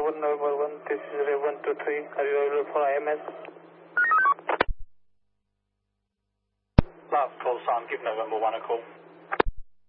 November 1, this is Rev 123. Are you available for IMS? Last call, Sam, give November 1 a call.